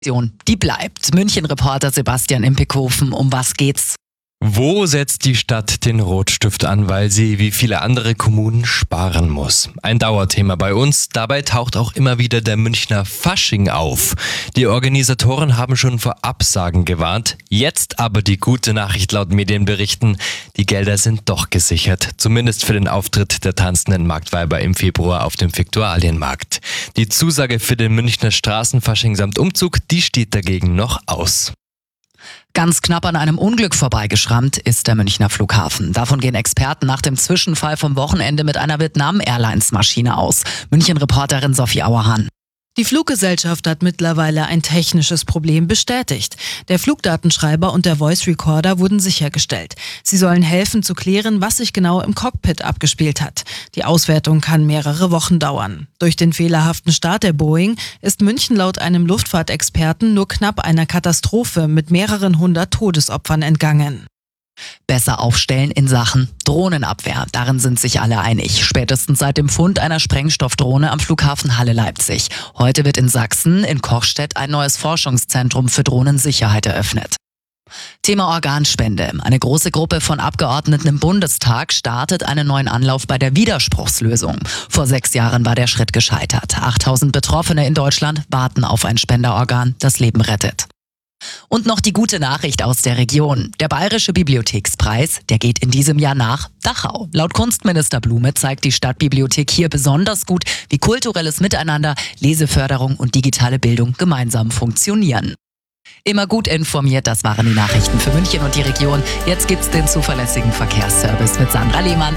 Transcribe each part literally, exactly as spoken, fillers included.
Die bleibt. München-Reporter Sebastian Impekhofen, um was geht's? Wo setzt die Stadt den Rotstift an, weil sie wie viele andere Kommunen sparen muss? Ein Dauerthema bei uns. Dabei taucht auch immer wieder der Münchner Fasching auf. Die Organisatoren haben schon vor Absagen gewarnt. Jetzt aber die gute Nachricht laut Medienberichten. Die Gelder sind doch gesichert. Zumindest für den Auftritt der tanzenden Marktweiber im Februar auf dem Viktualienmarkt. Die Zusage für den Münchner Straßenfasching samt Umzug, die steht dagegen noch aus. Ganz knapp an einem Unglück vorbeigeschrammt ist der Münchner Flughafen. Davon gehen Experten nach dem Zwischenfall vom Wochenende mit einer Vietnam Airlines Maschine aus. München-Reporterin Sophie Auerhahn. Die Fluggesellschaft hat mittlerweile ein technisches Problem bestätigt. Der Flugdatenschreiber und der Voice Recorder wurden sichergestellt. Sie sollen helfen zu klären, was sich genau im Cockpit abgespielt hat. Die Auswertung kann mehrere Wochen dauern. Durch den fehlerhaften Start der Boeing ist München laut einem Luftfahrtexperten nur knapp einer Katastrophe mit mehreren hundert Todesopfern entgangen. Besser aufstellen in Sachen Drohnenabwehr. Darin sind sich alle einig. Spätestens seit dem Fund einer Sprengstoffdrohne am Flughafen Halle-Leipzig. Heute wird in Sachsen, in Kochstedt, ein neues Forschungszentrum für Drohnensicherheit eröffnet. Thema Organspende. Eine große Gruppe von Abgeordneten im Bundestag startet einen neuen Anlauf bei der Widerspruchslösung. Vor sechs Jahren war der Schritt gescheitert. achttausend Betroffene in Deutschland warten auf ein Spenderorgan, das Leben rettet. Und noch die gute Nachricht aus der Region. Der Bayerische Bibliothekspreis, der geht in diesem Jahr nach Dachau. Laut Kunstminister Blume zeigt die Stadtbibliothek hier besonders gut, wie kulturelles Miteinander, Leseförderung und digitale Bildung gemeinsam funktionieren. Immer gut informiert, das waren die Nachrichten für München und die Region. Jetzt gibt's den zuverlässigen Verkehrsservice mit Sandra Lehmann.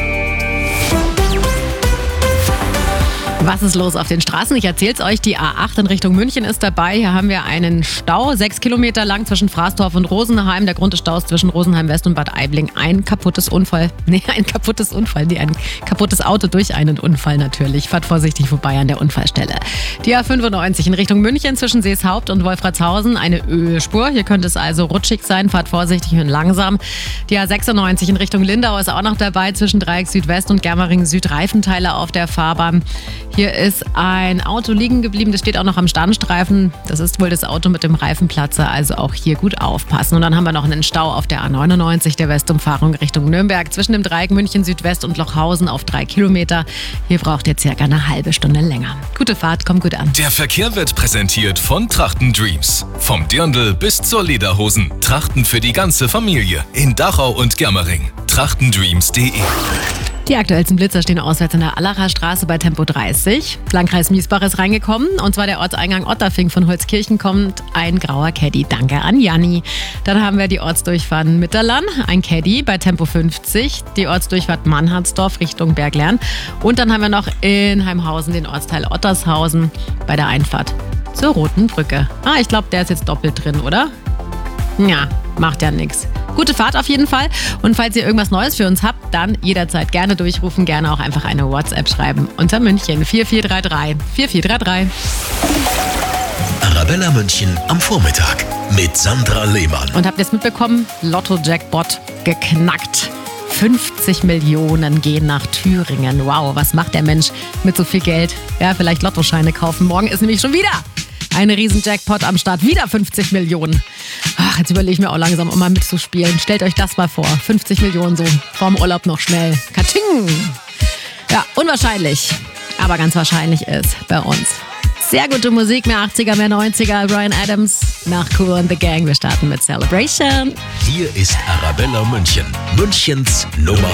Was ist los auf den Straßen? Ich erzähl's euch. Die A acht in Richtung München ist dabei. Hier haben wir einen Stau, sechs Kilometer lang zwischen Fraßdorf und Rosenheim. Der Grund des Staus zwischen Rosenheim West und Bad Aibling. Ein kaputtes Unfall. Nee, ein kaputtes Unfall. Nee, ein kaputtes Auto durch einen Unfall natürlich. Fahrt vorsichtig vorbei an der Unfallstelle. Die A fünfundneunzig in Richtung München zwischen Seeshaupt und Wolfratshausen. Eine Ölspur. Hier könnte es also rutschig sein. Fahrt vorsichtig und langsam. Die A sechsundneunzig in Richtung Lindau ist auch noch dabei. Zwischen Dreieck Südwest und Germering Süd Reifenteile auf der Fahrbahn. Hier ist ein Auto liegen geblieben, das steht auch noch am Standstreifen. Das ist wohl das Auto mit dem Reifenplatzer, also auch hier gut aufpassen. Und dann haben wir noch einen Stau auf der A neunundneunzig, der Westumfahrung Richtung Nürnberg, zwischen dem Dreieck München Südwest und Lochhausen auf drei Kilometer. Hier braucht ihr circa eine halbe Stunde länger. Gute Fahrt, kommt gut an. Der Verkehr wird präsentiert von Trachten Dreams. Vom Dirndl bis zur Lederhosen. Trachten für die ganze Familie. In Dachau und Germering. trachtendreams punkt de. Die aktuellsten Blitzer stehen auswärts in der Allacher Straße bei Tempo dreißig. Landkreis Miesbach ist reingekommen und zwar der Ortseingang Otterfing von Holzkirchen kommt ein grauer Caddy. Danke an Janni. Dann haben wir die Ortsdurchfahrt Mitterlern, ein Caddy bei Tempo fünfzig, die Ortsdurchfahrt Mannhardsdorf Richtung Berglern und dann haben wir noch in Heimhausen den Ortsteil Ottershausen bei der Einfahrt zur Roten Brücke. Ah, ich glaube, der ist jetzt doppelt drin, oder? Ja, macht ja nichts. Gute Fahrt auf jeden Fall. Und falls ihr irgendwas Neues für uns habt, dann jederzeit gerne durchrufen, gerne auch einfach eine WhatsApp schreiben unter München vier vier drei drei vier vier drei drei. Arabella München am Vormittag mit Sandra Lehmann. Und habt ihr es mitbekommen? Lotto-Jackpot geknackt. fünfzig Millionen gehen nach Thüringen. Wow, was macht der Mensch mit so viel Geld? Ja, vielleicht Lottoscheine kaufen. Morgen ist nämlich schon wieder ein Riesen-Jackpot am Start. Wieder fünfzig Millionen. Ach, jetzt überlege ich mir auch langsam, um mal mitzuspielen. Stellt euch das mal vor. fünfzig Millionen so vorm Urlaub noch schnell. Katsching! Ja, unwahrscheinlich. Aber ganz wahrscheinlich ist bei uns sehr gute Musik. Mehr achtziger, mehr neunziger. Bryan Adams nach Kool and the Gang. Wir starten mit Celebration. Hier ist Arabella München. Münchens Nummer